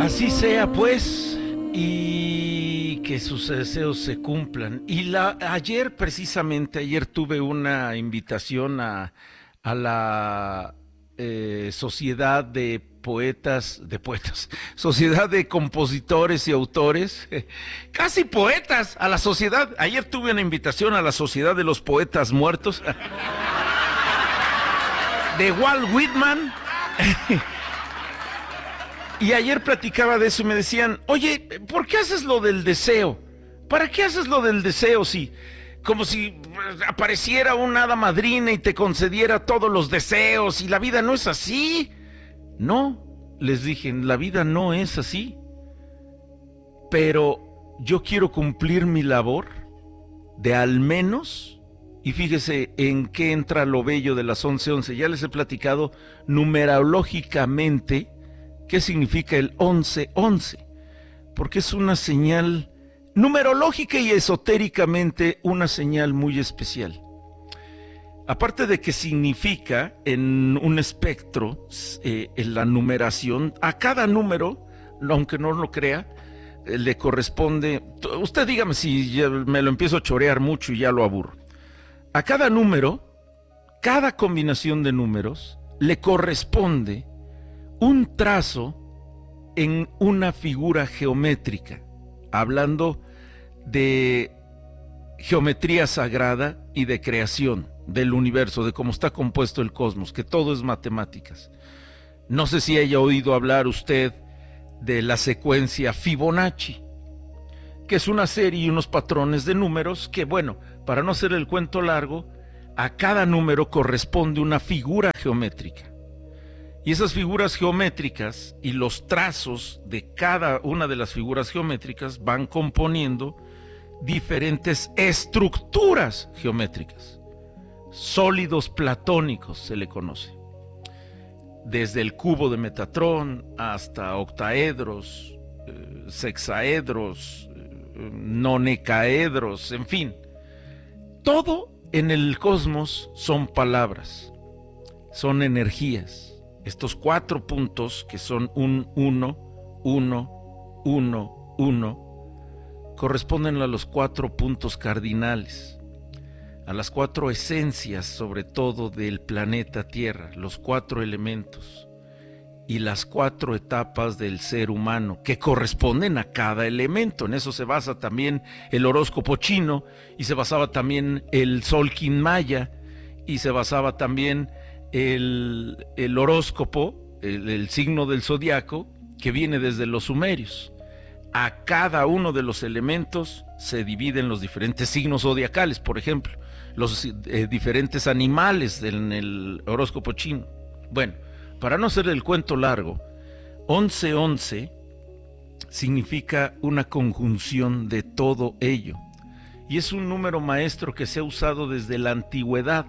Así sea, pues, y que sus deseos se cumplan. Ayer tuve una invitación a la Sociedad Sociedad de Compositores y Autores, casi poetas, a la sociedad. Ayer tuve una invitación a la Sociedad de los Poetas Muertos, de Walt Whitman. Y ayer platicaba de eso y me decían, oye, ¿por qué haces lo del deseo? ¿Para qué haces lo del deseo si, como si apareciera una hada madrina y te concediera todos los deseos y la vida no es así? No, les dije, la vida no es así. Pero yo quiero cumplir mi labor de al menos, y fíjese en qué entra lo bello de las 11:11. Ya les he platicado numerológicamente qué significa el 11:11, porque es una señal numerológica y esotéricamente una señal muy especial. Aparte de que significa en un espectro, en la numeración, a cada número, aunque no lo crea, le corresponde, usted dígame si ya me lo empiezo a chorear mucho y ya lo aburro. A cada número, cada combinación de números, le corresponde un trazo en una figura geométrica, hablando de geometría sagrada y de creación del universo, de cómo está compuesto el cosmos, que todo es matemáticas. No sé si haya oído hablar usted de la secuencia Fibonacci, que es una serie y unos patrones de números que, bueno, para no hacer el cuento largo, a cada número corresponde una figura geométrica. Y esas figuras geométricas y los trazos de cada una de las figuras geométricas van componiendo diferentes estructuras geométricas. Sólidos platónicos se le conoce. Desde el cubo de Metatrón hasta octaedros, sexaedros, nonecaedros, en fin. Todo en el cosmos son palabras, son energías. Estos 4 puntos, que son un 1, 1, 1, 1, corresponden a los 4 puntos cardinales, a las 4 esencias, sobre todo del planeta Tierra, los 4 elementos y las 4 etapas del ser humano, que corresponden a cada elemento. En eso se basa también el horóscopo chino, y se basaba también el Tzolk'in Maya, y se basaba también el horóscopo, el signo del zodiaco, que viene desde los sumerios. A cada uno de los elementos se dividen los diferentes signos zodiacales, por ejemplo, los diferentes animales en el horóscopo chino. Bueno, para no hacer el cuento largo, 11:11 significa una conjunción de todo ello, y es un número maestro que se ha usado desde la antigüedad,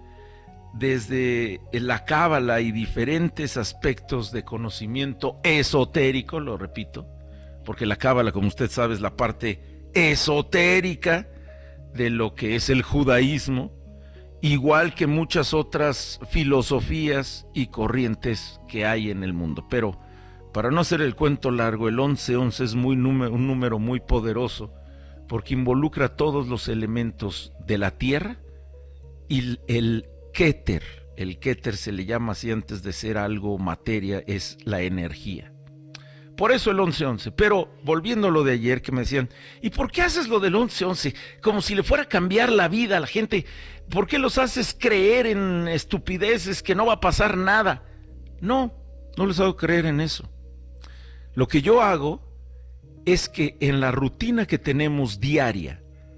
desde la cábala y diferentes aspectos de conocimiento esotérico, lo repito, porque la cábala, como usted sabe, es la parte esotérica de lo que es el judaísmo, igual que muchas otras filosofías y corrientes que hay en el mundo. Pero para no hacer el cuento largo, el 11:11 es un número muy poderoso, porque involucra todos los elementos de la tierra y el Keter. El Keter se le llama así antes de ser algo materia, es la energía. Por eso el 11:11. Pero volviendo a lo de ayer, que me decían, ¿y por qué haces lo del 11:11? Como si le fuera a cambiar la vida a la gente. ¿Por qué los haces creer en estupideces, que no va a pasar nada? No, no les hago creer en eso. Lo que yo hago es que en la rutina que tenemos diaria,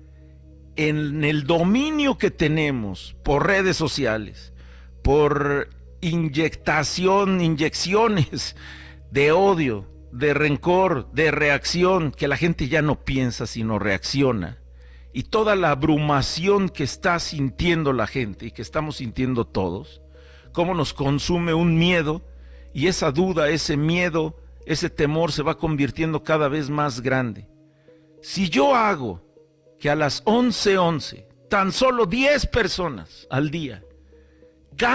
en el dominio que tenemos por redes sociales, por inyecciones de odio, de rencor, de reacción, que la gente ya no piensa sino reacciona, y toda la abrumación que está sintiendo la gente y que estamos sintiendo todos, cómo nos consume un miedo, y esa duda, ese miedo, ese temor se va convirtiendo cada vez más grande. Si yo hago que a las 11:11 tan solo 10 personas al día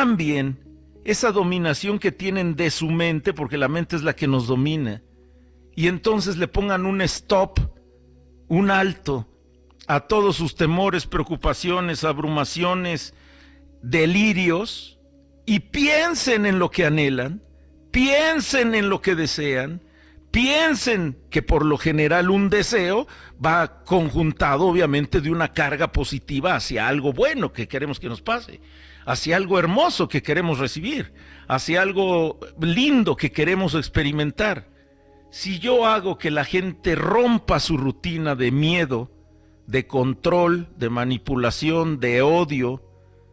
cambien esa dominación que tienen de su mente, porque la mente es la que nos domina, y entonces le pongan un stop, un alto a todos sus temores, preocupaciones, abrumaciones, delirios, y piensen en lo que anhelan, piensen en lo que desean, piensen que por lo general un deseo va conjuntado obviamente de una carga positiva hacia algo bueno que queremos que nos pase, hacia algo hermoso que queremos recibir, hacia algo lindo que queremos experimentar. Si yo hago que la gente rompa su rutina de miedo, de control, de manipulación, de odio,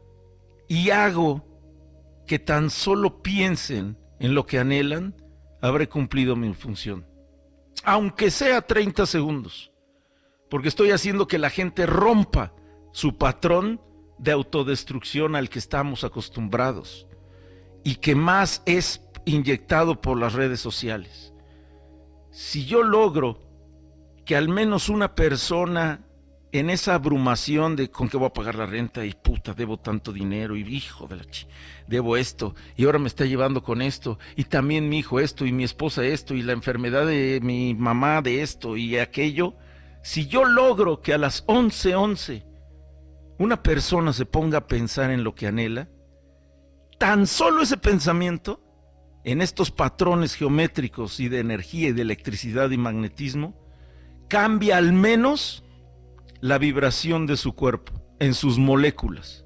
y hago que tan solo piensen en lo que anhelan, habré cumplido mi función. Aunque sea 30 segundos, porque estoy haciendo que la gente rompa su patrón de autodestrucción al que estamos acostumbrados y que más es inyectado por las redes sociales. Si yo logro que al menos una persona en esa abrumación de con qué voy a pagar la renta y puta, debo tanto dinero y hijo de la debo esto y ahora me está llevando con esto y también mi hijo esto y mi esposa esto y la enfermedad de mi mamá de esto y aquello, si yo logro que a las 11:11 una persona se ponga a pensar en lo que anhela, tan solo ese pensamiento en estos patrones geométricos y de energía y de electricidad y magnetismo cambia al menos la vibración de su cuerpo, en sus moléculas.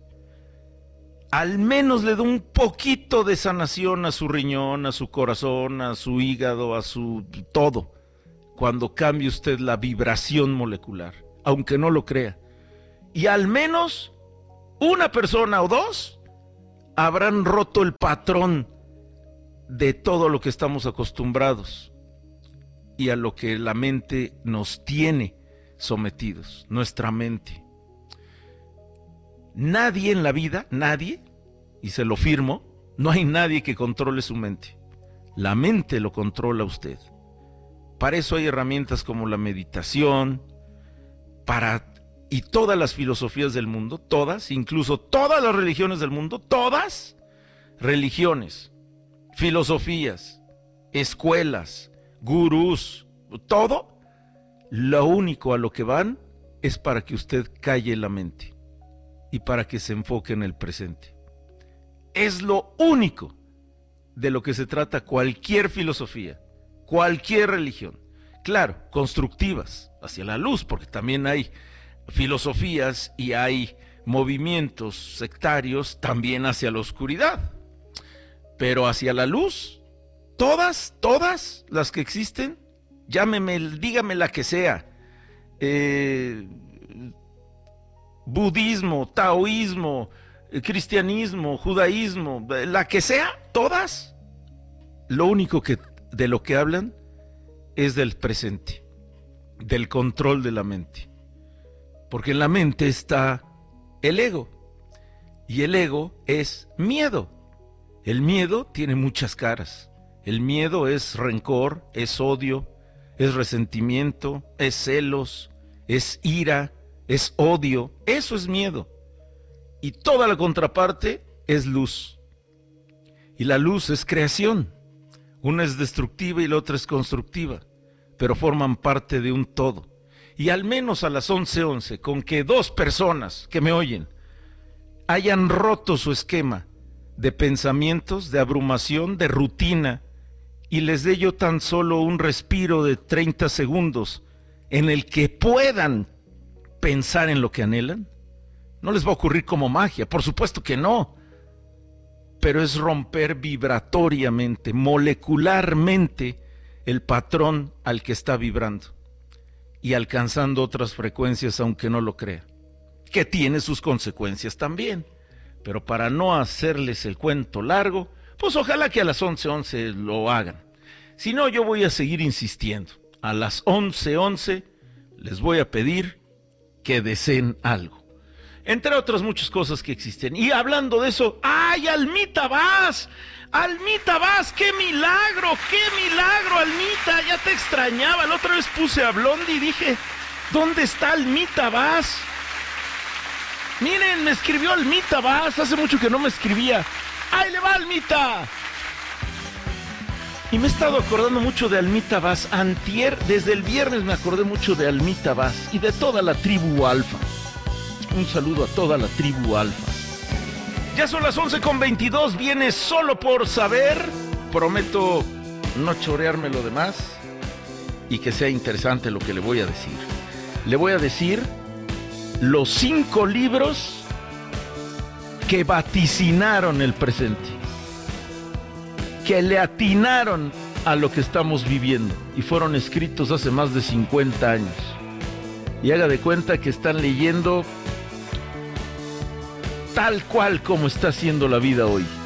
Al menos le da un poquito de sanación a su riñón, a su corazón, a su hígado, a su todo, cuando cambie usted la vibración molecular, aunque no lo crea. Y al menos una persona o dos habrán roto el patrón de todo lo que estamos acostumbrados y a lo que la mente nos tiene sometidos, nuestra mente. Nadie en la vida, nadie, y se lo firmo, no hay nadie que controle su mente. La mente lo controla usted. Para eso hay herramientas como la meditación, y todas las filosofías del mundo, todas, incluso todas las religiones del mundo, todas, religiones, filosofías, escuelas, gurús, todo, lo único a lo que van es para que usted calle la mente y para que se enfoque en el presente. Es lo único de lo que se trata cualquier filosofía, cualquier religión. Claro, constructivas, hacia la luz, porque también hay filosofías y hay movimientos sectarios también hacia la oscuridad. Pero hacia la luz, todas las que existen, llámeme, dígame la que sea, budismo, taoísmo, cristianismo, judaísmo, la que sea, todas, lo único que de lo que hablan es del presente, del control de la mente, porque en la mente está el ego, y el ego es miedo. El miedo tiene muchas caras. El miedo es rencor, es odio, es resentimiento, es celos, es ira, es odio. Eso es miedo. Y toda la contraparte es luz. Y la luz es creación. Una es destructiva y la otra es constructiva, pero forman parte de un todo. Y al menos a las 11:11, con que dos personas que me oyen hayan roto su esquema de pensamientos, de abrumación, de rutina, y les dé yo tan solo un respiro de 30 segundos en el que puedan pensar en lo que anhelan, no les va a ocurrir como magia, por supuesto que no, pero es romper vibratoriamente, molecularmente, el patrón al que está vibrando y alcanzando otras frecuencias aunque no lo crea, que tiene sus consecuencias también. Pero para no hacerles el cuento largo, pues ojalá que a las 11:11 lo hagan. Si no, yo voy a seguir insistiendo. A las 11:11 les voy a pedir que deseen algo. Entre otras muchas cosas que existen. Y hablando de eso, ¡ay, Almita Vaz! ¡Almita Vaz! ¡Qué milagro! ¡Qué milagro, Almita! Ya te extrañaba. La otra vez puse a Blondie y dije, ¿dónde está Almita Vaz? Miren, me escribió Almita Vaz, hace mucho que no me escribía. ¡Ahí le va, Almita! Y me he estado acordando mucho de Almita Vaz. Antier, desde el viernes me acordé mucho de Almita Vaz y de toda la tribu Alfa. Un saludo a toda la tribu Alfa. Ya son las 11:22, viene Solo por Saber. Prometo no chorearme lo demás y que sea interesante lo que le voy a decir. Le voy a decir los 5 libros que vaticinaron el presente, que le atinaron a lo que estamos viviendo y fueron escritos hace más de 50 años. Y haga de cuenta que están leyendo tal cual como está siendo la vida hoy.